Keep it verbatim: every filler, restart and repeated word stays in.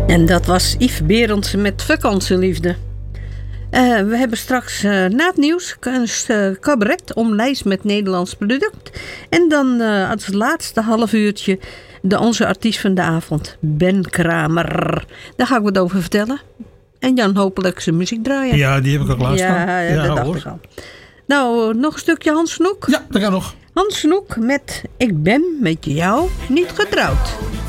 En dat was Yves Berendsen met Vakantieliefde. Uh, we hebben straks uh, na het nieuws kunst uh, cabaret omlijst met Nederlands product. En dan uh, als laatste half uurtje de onze artiest van de avond, Ben Kramer. Daar ga ik wat over vertellen. En Jan hopelijk zijn muziek draaien. Ja, die heb ik al klaarstaan. Ja, ja, dat ja, dacht hoor. ik al. Nou, nog een stukje Hans Snoek. Ja, dat kan nog. Hans Snoek met Ik ben met jou niet getrouwd.